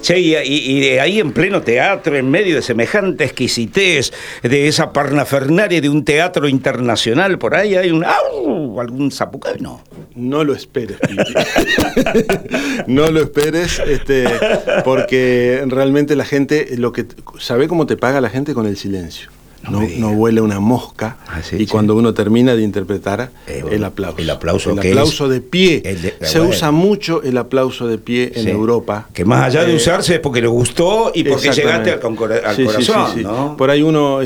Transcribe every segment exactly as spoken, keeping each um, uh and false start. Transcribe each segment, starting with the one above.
Sí, y, y ahí en pleno teatro, en medio de semejante exquisitez, de esa parnafernaria de un teatro internacional, por ahí hay un... ¡au! ¿Algún zapucay? No. No lo esperes, Pipi. No lo esperes, este, porque realmente la gente, lo que sabe cómo te paga la gente con el silencio. No, no, no vuela una mosca. Ah, sí, y sí. Cuando uno termina de interpretar, eh, el aplauso. El aplauso, el aplauso es, de pie. De, Se bueno. usa mucho el aplauso de pie en sí. Europa. Que más allá de eh, usarse es porque le gustó y porque llegaste al, al sí, corazón. Sí, sí, sí. ¿No? Por ahí uno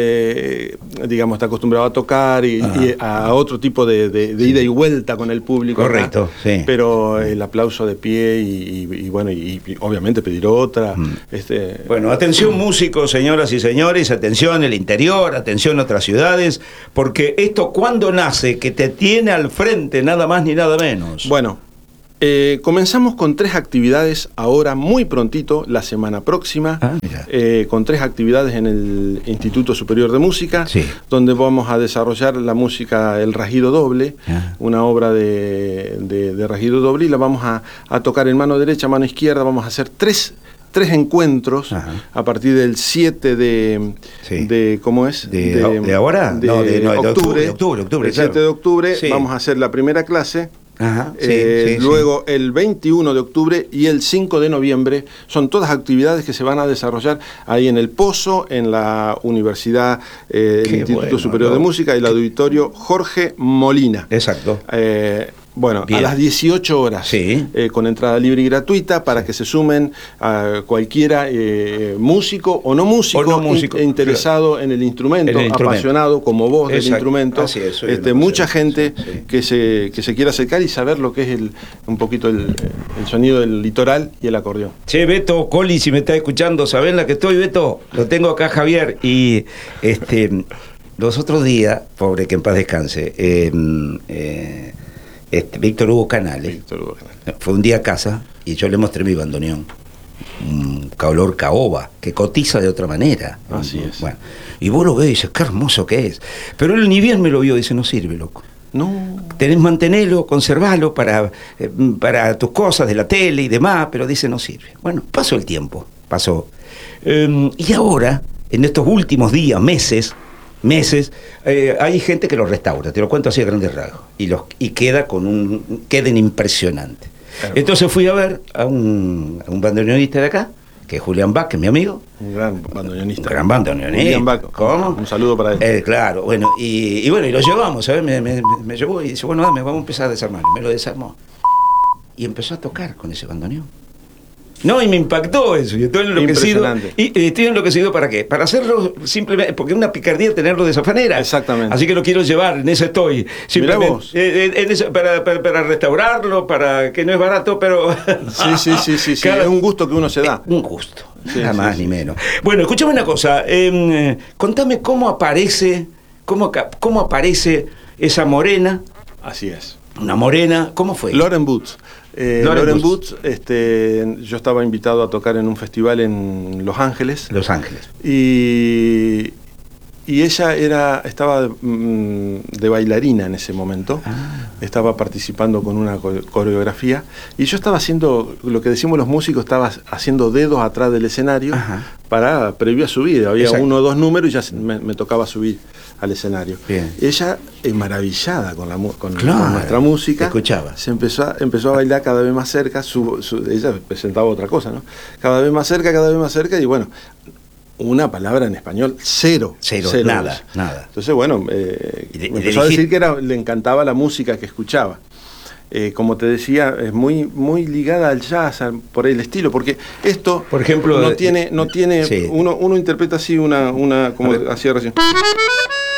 ese, digamos, está acostumbrado a tocar y, y a otro tipo de, de, de ida y vuelta con el público. Correcto, acá, sí. Pero el aplauso de pie y, y, y bueno, y, y obviamente pedir otra. Mm. Este, bueno, atención músicos, señoras y señores, atención el interior, atención a otras ciudades, porque esto cuando nace, que te tiene al frente, nada más ni nada menos. Bueno, eh, comenzamos con tres actividades ahora muy prontito, la semana próxima, ah, eh, con tres actividades en el Instituto Superior de Música, sí. donde vamos a desarrollar la música El Rajido Doble, ah. una obra de, de, de Rajido Doble, y la vamos a, a tocar en mano derecha, mano izquierda, vamos a hacer tres tres encuentros. Ajá. A partir del siete de, sí. de ¿cómo es? ¿De, de, de ahora? De, no, de, no, octubre, de octubre, octubre, octubre, el siete claro. de octubre sí. vamos a hacer la primera clase. Ajá, sí, eh, sí, luego sí. el veintiuno de octubre y el cinco de noviembre son todas actividades que se van a desarrollar ahí en el Pozo, en la Universidad eh, el Instituto bueno, Superior ¿no? de Música, el auditorio Jorge Molina. Exacto. Eh, Bueno, Bien. a las dieciocho horas, sí. eh, con entrada libre y gratuita, para que se sumen a cualquiera eh, músico o no músico, o no músico in, interesado claro. en el instrumento, en el apasionado como vos Exacto. del instrumento. Así es, este, mucha sé, gente sí, sí. que se que se quiera acercar y saber lo que es el un poquito el, el sonido del litoral y el acordeón. Che, Beto, Coli, si me estás escuchando, ¿sabés la que estoy, Beto? Lo tengo acá, Javier, y este los otros días, pobre que en paz descanse, eh, eh, Este, Víctor Hugo Canales, Víctor Hugo Canales fue un día a casa y yo le mostré mi bandoneón, un color caoba que cotiza de otra manera. Así es. Bueno, y vos lo ves y dices, qué hermoso que es, pero él ni bien me lo vio, dice, no sirve, loco. No. Tenés mantenerlo, conservarlo para, eh, para tus cosas de la tele y demás, pero dice, no sirve. Bueno, pasó el tiempo, pasó. Eh, y ahora, en estos últimos días, meses, meses, eh, hay gente que lo restaura, te lo cuento así a grandes rasgos, y, los, y queda con un, queden impresionante. Claro. Entonces fui a ver a un, a un bandoneonista de acá, que es Julián Bach, que es mi amigo. Un gran bandoneonista. Un gran bandoneonista. Julián Bach. ¿Cómo? Un saludo para él. Eh, claro, bueno, y, y bueno, y lo llevamos, ¿sabes? Me, me, me llevó y dice, bueno, dame, vamos a empezar a desarmar. Me lo desarmó. Y empezó a tocar con ese bandoneón. No, y me impactó eso, y estoy enloquecido. Y, y estoy enloquecido ¿para qué? Para hacerlo simplemente, porque es una picardía tenerlo de esa manera. Exactamente. Así que lo quiero llevar, en eso estoy. Simplemente, vos. Eh, en eso, para, para, para restaurarlo, para que no es barato, pero... Sí, sí, sí, sí, sí. Cada, es un gusto que uno se da. Un gusto, sí, nada sí, más sí. ni menos. Bueno, escúchame una cosa, eh, contame cómo aparece, cómo, cómo aparece esa morena. Así es. Una morena, ¿cómo fue? Lauren Boots. Eh, Lauren Lauren Boots, Boots este, yo estaba invitado a tocar en un festival en Los Ángeles. Los Ángeles. Y, y ella era, estaba mm, de bailarina en ese momento. Ah. Estaba participando con una coreografía. Y yo estaba haciendo, lo que decimos los músicos, estaba haciendo dedos atrás del escenario. Ajá. Para previo a subir. Había Exacto. uno o dos números y ya me, me tocaba subir al escenario. Bien. Ella, eh, maravillada con, la, con, claro, con nuestra música, escuchaba. Se empezó a, empezó a bailar cada vez más cerca. Su, su, ella presentaba otra cosa, ¿no? Cada vez más cerca, cada vez más cerca, y bueno, una palabra en español, cero. Cero, cero nada, eso. nada. Entonces, bueno, eh, y de, me y empezó de a decir que era, le encantaba la música que escuchaba. Eh, como te decía, es muy muy ligada al jazz, al, por el estilo, porque esto, por ejemplo, no tiene, no tiene sí. uno, uno interpreta así una, una como hacía recién.